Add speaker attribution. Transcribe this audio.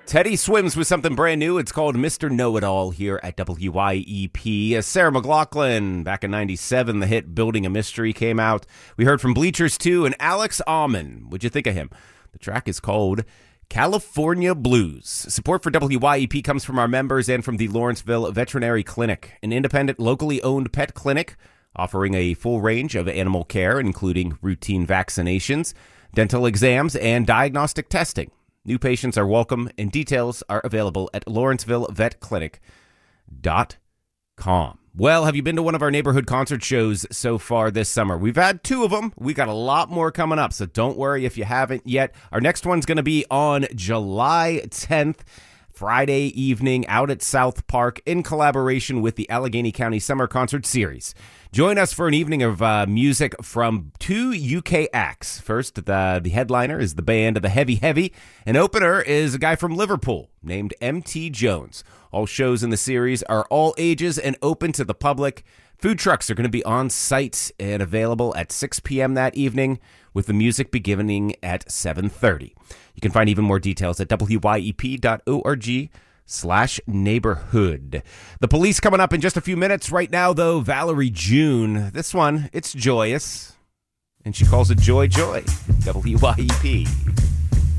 Speaker 1: Teddy swims with something brand new. It's called Mr. Know-It-All here at WYEP. Sarah McLachlan, back in 97, the hit Building a Mystery came out. We heard from Bleachers 2 and Alex Alman. What'd you think of him? The track is called California Blues. Support for WYEP comes from our members and from the Lawrenceville Veterinary Clinic, an independent, locally owned pet clinic offering a full range of animal care, including routine vaccinations, dental exams, and diagnostic testing. New patients are welcome, and details are available at lawrencevillevetclinic.com. Well, have you been to one of our neighborhood concert shows so far this summer? We've had 2 of them. We got a lot more coming up, so don't worry if you haven't yet. Our next one's going to be on July 10th, Friday evening, out at South Park in collaboration with the Allegheny County Summer Concert Series. Join us for an evening of music from 2 UK acts. First, the headliner is the band The Heavy Heavy. An opener is a guy from Liverpool named M.T. Jones. All shows in the series are all ages and open to the public. Food trucks are going to be on site and available at 6 p.m. that evening, with the music beginning at 7:30. You can find even more details at wyep.org/neighborhood. The Police coming up in just a few minutes. Right now, though, Valerie June. This one, it's joyous, and she calls it Joy Joy. WYEP.